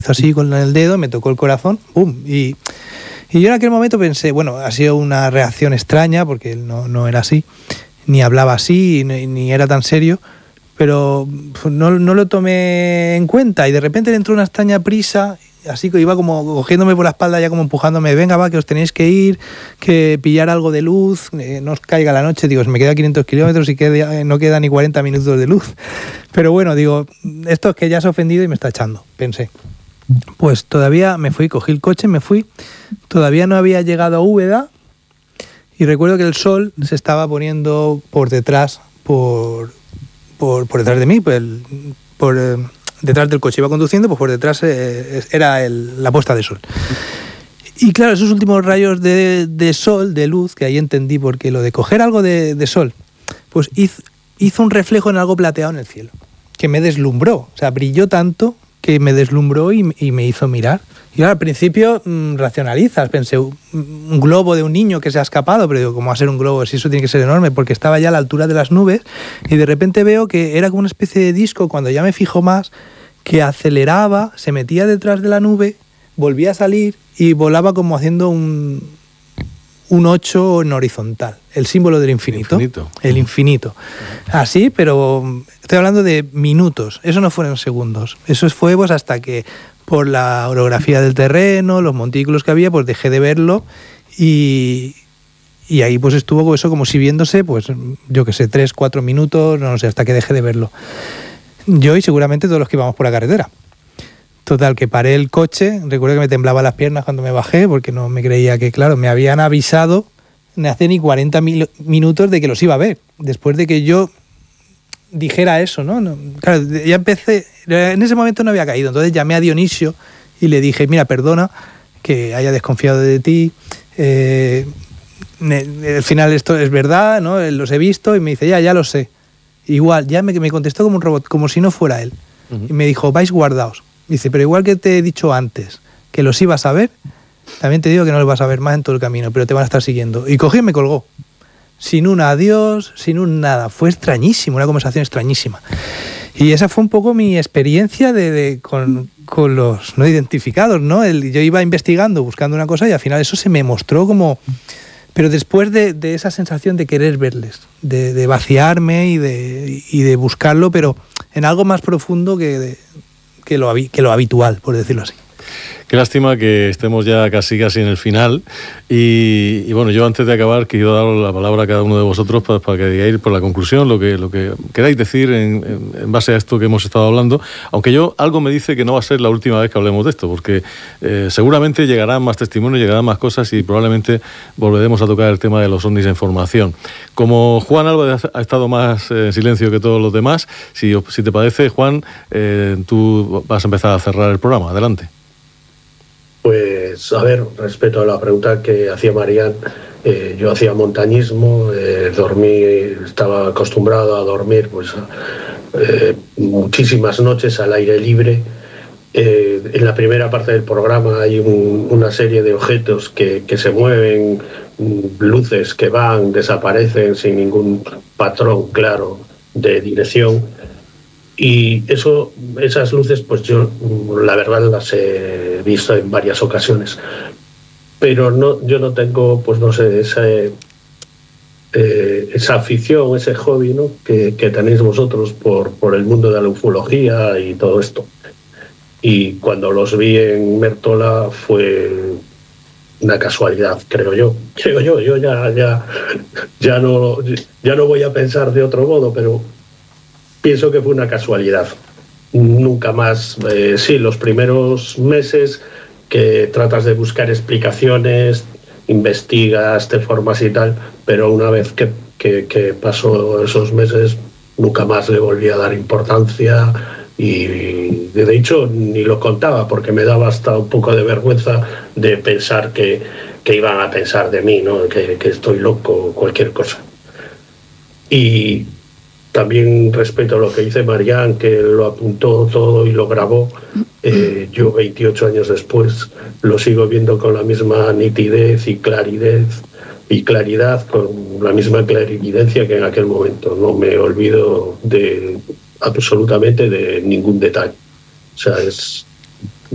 así con el dedo, me tocó el corazón, ¡pum! Y yo en aquel momento pensé, bueno, ha sido una reacción extraña, porque él no era así, ni hablaba así, ni era tan serio, pero no lo tomé en cuenta, y de repente le entró una extraña prisa, así que iba como cogiéndome por la espalda, ya como empujándome, venga, va, que os tenéis que ir, que pillar algo de luz, no os caiga la noche. Digo, me queda 500 kilómetros y no queda ni 40 minutos de luz. Pero bueno, digo, esto es que ya se ha ofendido y me está echando, pensé. Pues todavía me fui, cogí el coche, me fui, todavía no había llegado a Úbeda, y recuerdo que el sol se estaba poniendo por detrás, por detrás de mí, detrás del coche iba conduciendo, pues por detrás era la puesta de sol. Y claro, esos últimos rayos de sol, de luz, que ahí entendí, porque lo de coger algo de sol, pues hizo un reflejo en algo plateado en el cielo, que me deslumbró, o sea, brilló tanto que me deslumbró y me hizo mirar. Y al principio racionalizas, pensé, un globo de un niño que se ha escapado, pero digo, ¿cómo va a ser un globo? Si eso tiene que ser enorme, porque estaba ya a la altura de las nubes, y de repente veo que era como una especie de disco, cuando ya me fijo más, que aceleraba, se metía detrás de la nube, volvía a salir y volaba como haciendo un 8 en horizontal, el símbolo del infinito. El infinito. Así, pero estoy hablando de minutos, eso no fueron segundos, eso fue pues hasta que por la orografía del terreno, los montículos que había, pues dejé de verlo, y ahí pues estuvo eso como si viéndose, pues yo que sé, 3-4 minutos, no sé, hasta que dejé de verlo. Yo y seguramente todos los que íbamos por la carretera. Total, que paré el coche, recuerdo que me temblaban las piernas cuando me bajé, porque no me creía que, claro, me habían avisado no hace ni 40 minutos de que los iba a ver, después de que yo dijera eso, ¿no? Claro, ya empecé, en ese momento no había caído, entonces llamé a Dionisio y le dije, mira, perdona que haya desconfiado de ti, al final esto es verdad, ¿no? Los he visto, y me dice, ya lo sé. Igual, ya me contestó como un robot, como si no fuera él. Uh-huh. Y me dijo, vais guardaos. Dice, pero igual que te he dicho antes que los ibas a ver, también te digo que no los vas a ver más en todo el camino, pero te van a estar siguiendo. Y cogí y me colgó. Sin un adiós, sin un nada. Fue extrañísimo, una conversación extrañísima. Y esa fue un poco mi experiencia con los no identificados, ¿no? Yo iba investigando, buscando una cosa, y al final eso se me mostró como... Pero después de esa sensación de querer verles, de vaciarme y de buscarlo, pero en algo más profundo que lo habitual, por decirlo así. Qué lástima que estemos ya casi en el final, y bueno, yo antes de acabar quiero dar la palabra a cada uno de vosotros para que digáis por la conclusión lo que queráis decir en base a esto que hemos estado hablando, aunque algo me dice que no va a ser la última vez que hablemos de esto, porque seguramente llegarán más testimonios, llegarán más cosas, y probablemente volveremos a tocar el tema de los ovnis en formación. Como Juan Álvarez ha estado más en silencio que todos los demás, si te parece, Juan, tú vas a empezar a cerrar el programa. Adelante. Pues, a ver, respecto a la pregunta que hacía Marián, yo hacía montañismo, estaba acostumbrado a dormir pues muchísimas noches al aire libre. En la primera parte del programa hay una serie de objetos que se mueven, luces que van, desaparecen sin ningún patrón claro de dirección. Y esas luces, pues yo la verdad las he visto en varias ocasiones, pero yo no tengo, pues no sé, esa afición, ese hobby, ¿no? que tenéis vosotros por el mundo de la ufología y todo esto. Y cuando los vi en Mértola fue una casualidad, creo yo. Yo ya no voy a pensar de otro modo, pero pienso que fue una casualidad. Nunca más, sí, los primeros meses que tratas de buscar explicaciones, investigas, te formas y tal, pero una vez que pasó esos meses, nunca más le volví a dar importancia, y de hecho ni lo contaba, porque me daba hasta un poco de vergüenza de pensar que iban a pensar de mí, ¿no? que estoy loco o cualquier cosa. Y también respecto a lo que dice Marián, que lo apuntó todo y lo grabó, yo 28 años después lo sigo viendo con la misma nitidez y claridad, con la misma clarividencia que en aquel momento. No me olvido absolutamente de ningún detalle. O sea,